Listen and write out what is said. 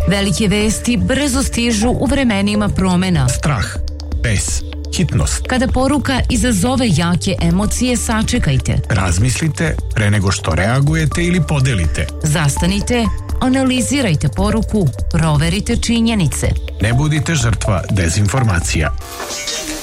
Velike vesti brzo stižu u vremenima promena. Strah, bes, hitnost. Kada poruka izazove jake emocije, sačekajte. Razmislite pre nego što reagujete ili podelite. Zastanite, analizirajte poruku, proverite činjenice. Ne budite žrtva dezinformacija.